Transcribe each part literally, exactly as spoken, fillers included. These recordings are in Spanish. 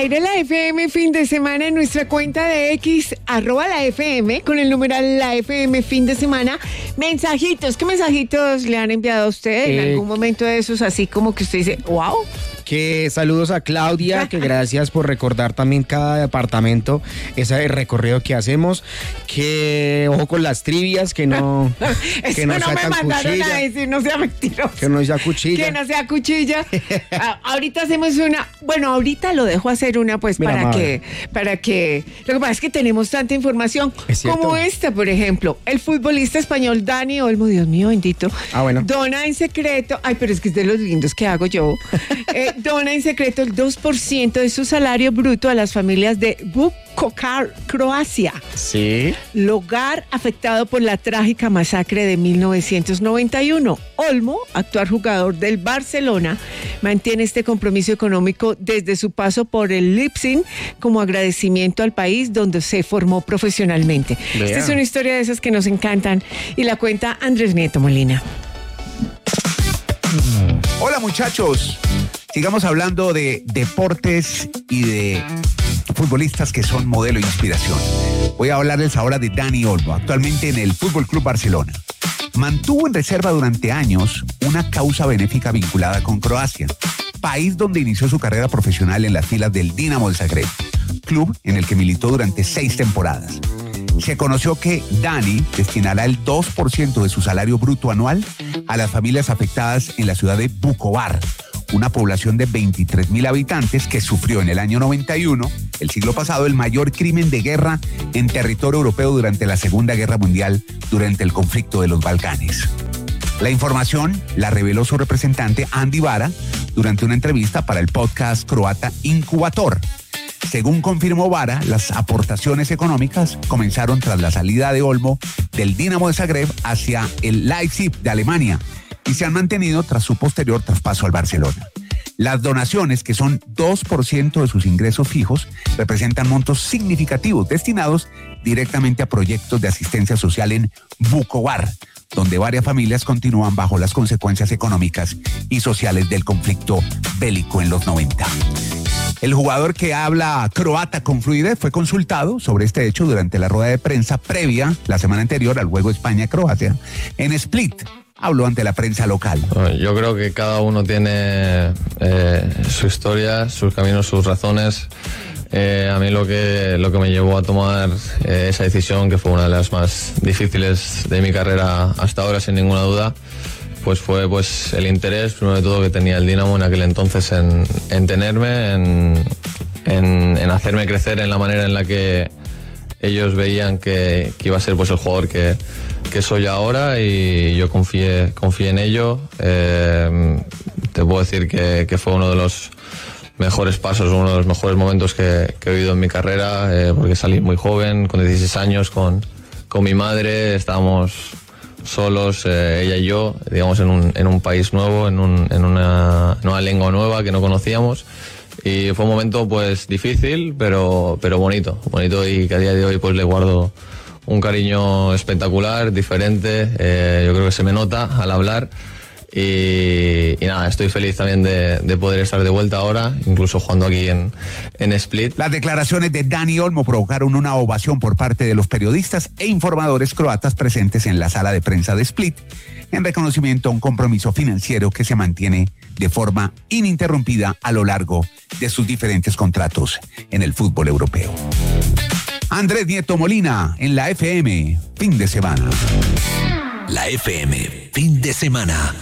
aire la F M fin de semana en nuestra cuenta de X, arroba la F M, con el numeral la F M fin de semana. Mensajitos, ¿qué mensajitos le han enviado a usted en Eh, algún momento de esos, así como que usted dice, wow? Que saludos a Claudia, que gracias por recordar también cada departamento, ese recorrido que hacemos, que ojo con las trivias, que no, que no, no me sacan mandaron cuchilla, a decir, no sea mentiroso. que no sea cuchilla. Que no sea cuchilla. Ah, ahorita hacemos una, bueno, ahorita lo dejo hacer una, pues, Mira, para madre. que, para que, lo que pasa es que tenemos tanta información, Es cierto. como esta, por ejemplo, el futbolista español Dani Olmo, Dios mío bendito, Ah, bueno. dona en secreto, ay, pero es que es de los lindos que hago yo, eh, dona en secreto el dos por ciento de su salario bruto a las familias de Vukovar, Croacia, Sí. lugar afectado por la trágica masacre de mil novecientos noventa y uno. Olmo, actual jugador del Barcelona, mantiene este compromiso económico desde su paso por el Leipzig como agradecimiento al país donde se formó profesionalmente. Vea. Esta es una historia de esas que nos encantan y la cuenta Andrés Nieto Molina. Hola muchachos, sigamos hablando de deportes y de futbolistas que son modelo e inspiración. Voy a hablarles ahora de Dani Olmo, actualmente en el F C Barcelona. Mantuvo en reserva durante años una causa benéfica vinculada con Croacia, país donde inició su carrera profesional en las filas del Dinamo de Zagreb, club en el que militó durante seis temporadas. Se conoció que Dani destinará el dos por ciento de su salario bruto anual a las familias afectadas en la ciudad de Vukovar, una población de veintitrés mil habitantes que sufrió en el año noventa y uno, el siglo pasado, el mayor crimen de guerra en territorio europeo durante la Segunda Guerra Mundial, durante el conflicto de los Balcanes. La información la reveló su representante Andy Vara durante una entrevista para el podcast croata Incubator. Según confirmó Vara, las aportaciones económicas comenzaron tras la salida de Olmo del Dinamo de Zagreb hacia el Leipzig de Alemania y se han mantenido tras su posterior traspaso al Barcelona. Las donaciones, que son dos por ciento de sus ingresos fijos, representan montos significativos destinados directamente a proyectos de asistencia social en Vukovar, donde varias familias continúan bajo las consecuencias económicas y sociales del conflicto bélico en los noventa. El jugador, que habla croata con fluidez, fue consultado sobre este hecho durante la rueda de prensa previa la semana anterior al juego España-Croacia en Split. Habló ante la prensa local. Yo creo que cada uno tiene eh, su historia, sus caminos, sus razones. Eh, a mí lo que, lo que me llevó a tomar eh, esa decisión, que fue una de las más difíciles de mi carrera hasta ahora, sin ninguna duda, pues fue pues el interés, primero de todo, que tenía el Dinamo en aquel entonces en, en tenerme, en, en, en hacerme crecer en la manera en la que ellos veían que, que iba a ser pues el jugador que, que soy ahora, y yo confié, confié en ello. Eh, te puedo decir que, que fue uno de los mejores pasos, uno de los mejores momentos que, que he vivido en mi carrera, eh, porque salí muy joven, con dieciséis años, con, con mi madre, estábamos solos, eh, ella y yo, digamos, en un, en un país nuevo, en, un, en una, en una lengua nueva que no conocíamos, y fue un momento pues difícil, pero, pero bonito, bonito, y que a día de hoy pues le guardo un cariño espectacular, diferente, eh, yo creo que se me nota al hablar. Y, y nada, estoy feliz también de, de poder estar de vuelta ahora, incluso jugando aquí en, en Split. Las declaraciones de Dani Olmo provocaron una ovación por parte de los periodistas e informadores croatas presentes en la sala de prensa de Split, en reconocimiento a un compromiso financiero que se mantiene de forma ininterrumpida a lo largo de sus diferentes contratos en el fútbol europeo. Andrés Nieto Molina en la F M, fin de semana. La F M, fin de semana.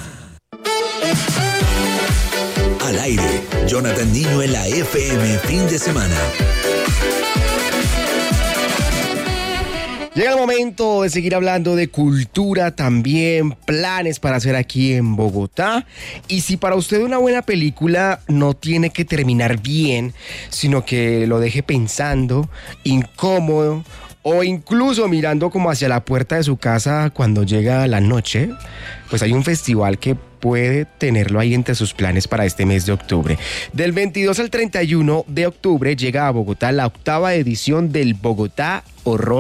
Al aire, Jonathan Niño en la F M, fin de semana. Llega el momento de seguir hablando de cultura, también planes para hacer aquí en Bogotá. Y si para usted una buena película no tiene que terminar bien, sino que lo deje pensando, incómodo, o incluso mirando como hacia la puerta de su casa cuando llega la noche, pues hay un festival que puede tenerlo ahí entre sus planes para este mes de octubre. Del veintidós al treinta y uno de octubre llega a Bogotá la octava edición del Bogotá Horror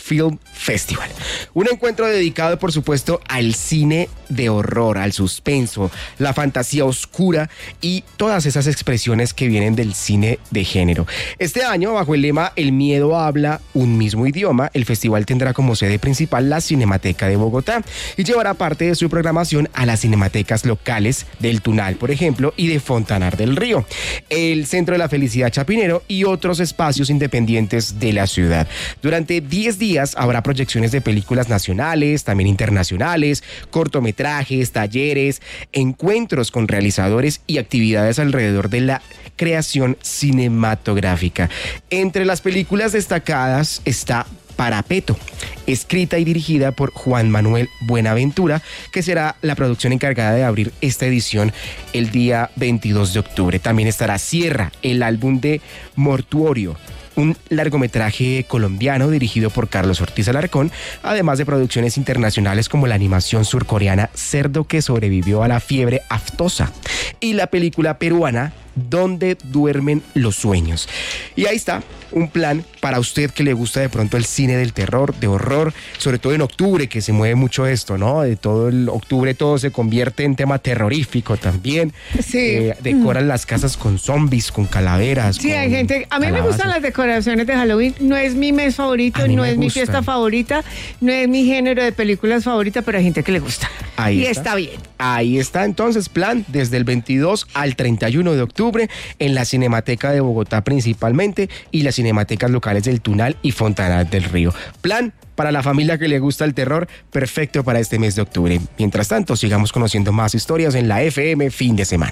Film Festival. Un encuentro dedicado, por supuesto, al cine de horror, al suspenso, la fantasía oscura y todas esas expresiones que vienen del cine de género. Este año, bajo el lema El miedo habla un mismo idioma, el festival tendrá como sede principal la Cinemateca de Bogotá y llevará parte de su programación a las cinematecas locales del Tunal, por ejemplo, y de Fontanar del Río, el Centro de la Felicidad Chapinero y otros espacios independientes de la ciudad. Durante diez días habrá proyecciones de películas nacionales, también internacionales, cortometrajes, talleres, encuentros con realizadores y actividades alrededor de la creación cinematográfica. Entre las películas destacadas está Parapeto, escrita y dirigida por Juan Manuel Buenaventura, que será la producción encargada de abrir esta edición el día veintidós de octubre. También estará Sierra, el álbum de Mortuorio, un largometraje colombiano dirigido por Carlos Ortiz Alarcón, además de producciones internacionales como la animación surcoreana Cerdo que sobrevivió a la fiebre aftosa y la película peruana Donde duermen los sueños. Y ahí está un plan para usted que le gusta de pronto el cine del terror, de horror, sobre todo en octubre, que se mueve mucho esto, ¿no? De todo el octubre todo se convierte en tema terrorífico también. Sí. Eh, decoran mm. las casas con zombies, con calaveras. Sí, con hay gente. A mí calabazas. me gustan las decoraciones de Halloween. No es mi mes favorito, no es gustan. mi fiesta favorita, no es mi género de películas favorita, pero hay gente que le gusta. Ahí y está. está bien. Ahí está entonces plan desde el veintidós al treinta y uno de octubre en la Cinemateca de Bogotá principalmente y las cinematecas locales del Tunal y Fontanar del Río. Plan para la familia que le gusta el terror, perfecto para este mes de octubre. Mientras tanto, sigamos conociendo más historias en la F M Fin de Semana.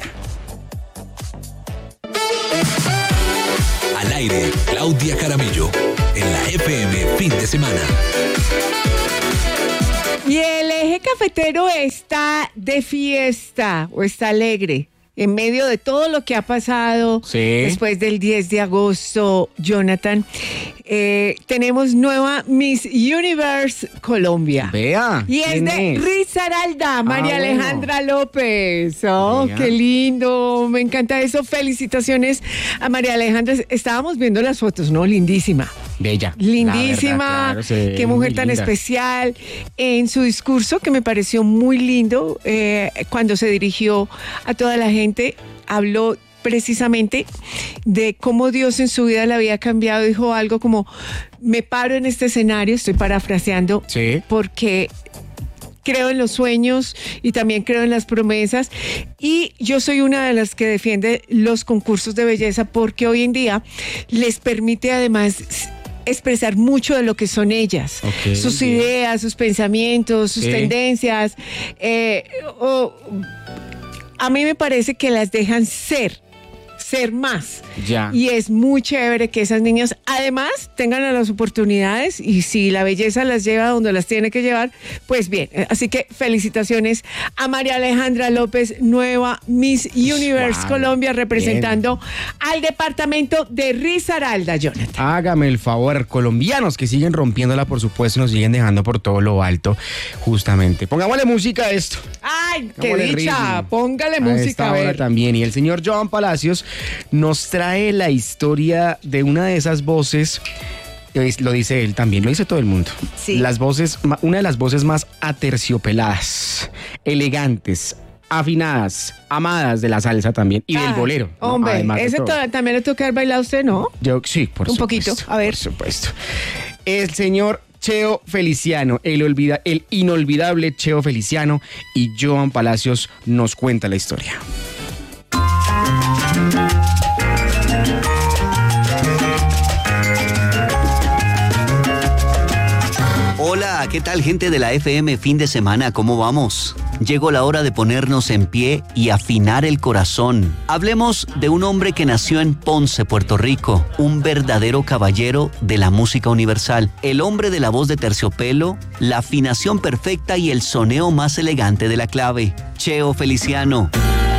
Al aire, Claudia Jaramillo en la F M Fin de Semana. Y el eje cafetero está de fiesta o está alegre. En medio de todo lo que ha pasado sí. después del diez de agosto, Jonathan, eh, tenemos nueva Miss Universe Colombia. Vea. Y es de es? Risaralda, María ah, Alejandra bueno. López. Oh, Vea. qué lindo. Me encanta eso. Felicitaciones a María Alejandra. Estábamos viendo las fotos, ¿no? Lindísima. Bella. Lindísima, verdad, claro, qué mujer tan linda. especial. En su discurso, que me pareció muy lindo, eh, cuando se dirigió a toda la gente, habló precisamente de cómo Dios en su vida le había cambiado. Dijo algo como, me paro en este escenario, estoy parafraseando, sí. porque creo en los sueños y también creo en las promesas, y yo soy una de las que defiende los concursos de belleza porque hoy en día les permite además expresar mucho de lo que son ellas, okay, sus bien. ideas, sus pensamientos, sus sí. tendencias. Eh, oh, a mí me parece que las dejan ser, ser más. Ya. Y es muy chévere que esas niñas además tengan las oportunidades, y si la belleza las lleva donde las tiene que llevar, pues bien. Así que felicitaciones a María Alejandra López, nueva Miss Universe Wow, Colombia, representando bien. al departamento de Risaralda, Jonathan. Hágame el favor, colombianos que siguen rompiéndola, por supuesto, nos siguen dejando por todo lo alto, justamente. Pongámosle música a esto. ¡Ay, qué Pongámosle dicha! ritmo. Póngale A música, esta a hora ver. también. Y el señor Joan Palacios nos trae la historia de una de esas voces, lo dice él también, lo dice todo el mundo. Sí. Las voces, una de las voces más aterciopeladas, elegantes, afinadas, amadas de la salsa también y del Ay, bolero. ¿no? Hombre, Además de ese todo. to- también le toca haber bailado a usted, ¿no? Yo, sí, por Un supuesto. poquito, a ver. Por supuesto. El señor Cheo Feliciano, el, olvida, el inolvidable Cheo Feliciano, y Joan Palacios nos cuenta la historia. Hola, ¿qué tal, gente de la F M Fin de Semana? ¿Cómo vamos? Llegó la hora de ponernos en pie y afinar el corazón. Hablemos de un hombre que nació en Ponce, Puerto Rico, un verdadero caballero de la música universal, el hombre de la voz de terciopelo, la afinación perfecta y el soneo más elegante de la clave, Cheo Feliciano.